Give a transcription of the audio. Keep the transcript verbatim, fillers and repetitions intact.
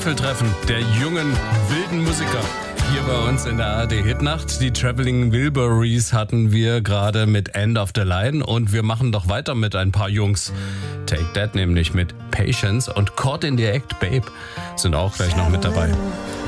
Gipfeltreffen der jungen, wilden Musiker. Hier bei uns in der A R D Hitnacht. Die Traveling Wilburys hatten wir gerade mit End of the Line und wir machen doch weiter mit ein paar Jungs. Take That nämlich mit Patience und Caught in the Act, Babe sind auch gleich noch mit dabei.